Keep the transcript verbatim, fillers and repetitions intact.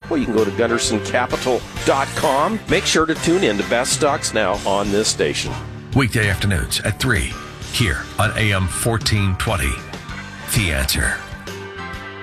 Well, you can go to gunderson capital dot com. Make sure to tune in to Best Stocks Now on this station. Weekday afternoons at three, here on A M fourteen twenty. The Answer.